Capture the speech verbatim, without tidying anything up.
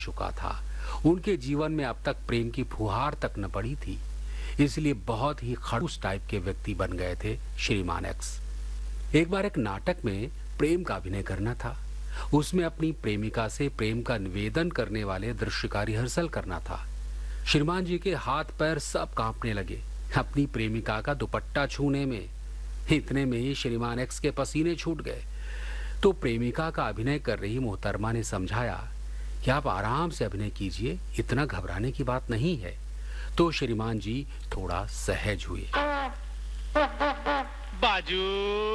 चुका था। उनके जीवन में अब तक प्रेम की फुहार तक न पड़ी थी, इसलिए बहुत ही खड़ूस टाइप के व्यक्ति बन गए थे श्रीमान एक्स। एक बार एक नाटक में प्रेम का अभिनय करना था। उसमें अपनी प्रेमिका से प्रेम का निवेदन करने वाले दृश्य का रिहर्सल करना था। श्रीमान जी के हाथ पैर सब कांपने लगे अपनी प्रेमिका का दुपट्टा छूने में। इतने में ही श्रीमान एक्स के पसीने छूट गए। तो प्रेमिका का अभिनय कर रही मोहतरमा ने समझाया कि आप आराम से अभिनय कीजिए, इतना घबराने की बात नहीं है। तो श्रीमान जी थोड़ा सहज हुए। बाजू